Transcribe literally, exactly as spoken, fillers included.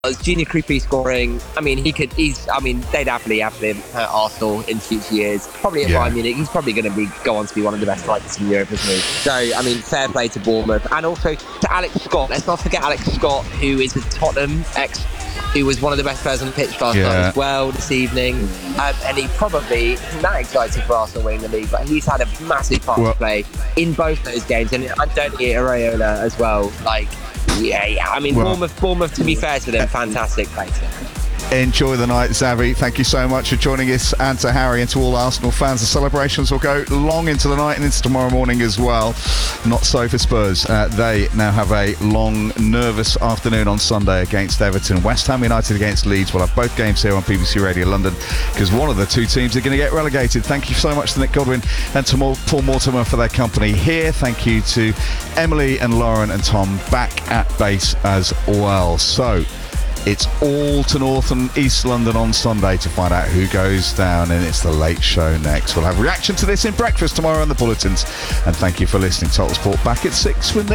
Junior Creepy scoring. I mean, he could. He's. I mean, they'd happily have him at Arsenal in future years. Probably at Yeah. Bayern Munich. He's probably going to be go on to be one of the best strikers in Europe, isn't he? So, I mean, fair play to Bournemouth, and also to Alex Scott. Let's not forget Alex Scott, who is a Tottenham ex, who was one of the best players on the pitch last Yeah. night as well this evening. Um, and he probably isn't that excited for Arsenal winning the league, but he's had a massive part Well- to play in both those games. And Andoni Areola as well. Like. Yeah, yeah. I mean, Well- Bournemouth, Bournemouth, to be fair to them, fantastic place. Enjoy the night, Xavi. Thank you so much for joining us, and to Harry and to all Arsenal fans. The celebrations will go long into the night and into tomorrow morning as well. Not so for Spurs. Uh, they now have a long, nervous afternoon on Sunday against Everton. West Ham United against Leeds. We'll have both games here on B B C Radio London, because one of the two teams are going to get relegated. Thank you so much to Nick Godwin and to Paul Mortimer for their company here. Thank you to Emily and Lauren and Tom back at base as well. So it's all to North and East London on Sunday to find out who goes down, and it's the Late Show next. We'll have reaction to this in breakfast tomorrow on the bulletins. And thank you for listening. Total Sport back at six with Nick.